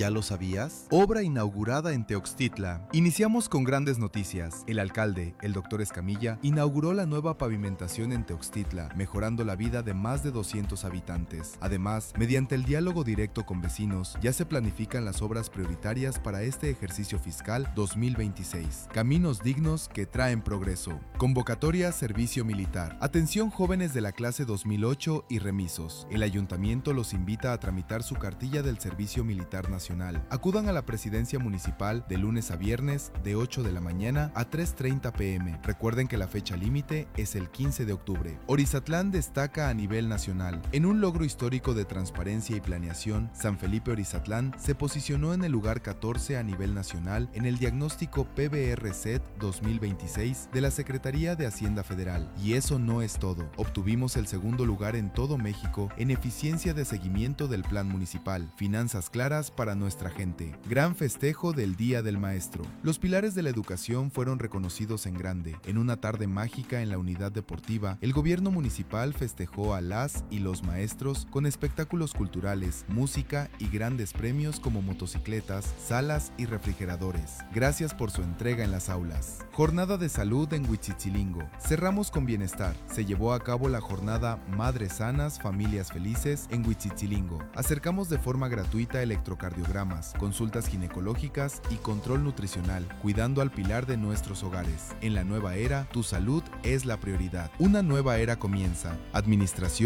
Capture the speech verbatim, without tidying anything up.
¿Ya lo sabías? Obra inaugurada en Teoxtitla. Iniciamos con grandes noticias. El alcalde, el doctor Escamilla, inauguró la nueva pavimentación en Teoxtitla, mejorando la vida de más de doscientos habitantes. Además, mediante el diálogo directo con vecinos, ya se planifican las obras prioritarias para este ejercicio fiscal dos mil veintiséis. Caminos dignos que traen progreso. Convocatoria Servicio Militar. Atención jóvenes de la clase dos mil ocho y remisos. El ayuntamiento los invita a tramitar su cartilla del Servicio Militar Nacional. Acudan a la presidencia municipal de lunes a viernes de ocho de la mañana a tres treinta p m Recuerden que la fecha límite es el quince de octubre. Orizatlán destaca a nivel nacional. En un logro histórico de transparencia y planeación, San Felipe Orizatlán se posicionó en el lugar catorce a nivel nacional en el diagnóstico P B R C E T dos mil veintiséis de la Secretaría de Hacienda Federal. Y eso no es todo. Obtuvimos el segundo lugar en todo México en eficiencia de seguimiento del plan municipal. Finanzas claras para nuestra gente. Gran festejo del Día del Maestro. Los pilares de la educación fueron reconocidos en grande. En una tarde mágica en la unidad deportiva, el gobierno municipal festejó a las y los maestros con espectáculos culturales, música y grandes premios como motocicletas, salas y refrigeradores. Gracias por su entrega en las aulas. Jornada de salud en Huitzitzilingo. Cerramos con bienestar. Se llevó a cabo la jornada Madres Sanas, Familias Felices en Huitzitzilingo. Acercamos de forma gratuita electrocardiogramas, consultas ginecológicas y control nutricional, cuidando al pilar de nuestros hogares. En la nueva era, tu salud es la prioridad. Una nueva era comienza. Administración